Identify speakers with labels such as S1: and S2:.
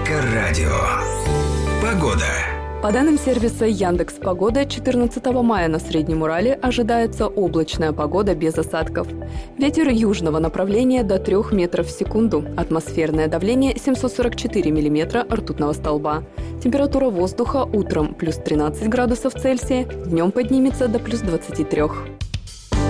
S1: Эльдоррадио. Погода.
S2: По данным сервиса Яндекс.Погода, 14 мая на Среднем Урале ожидается облачная погода без осадков. Ветер южного направления до 3 метров в секунду. Атмосферное давление 744 миллиметра ртутного столба. Температура воздуха утром плюс 13 градусов Цельсия, днем поднимется до плюс 23.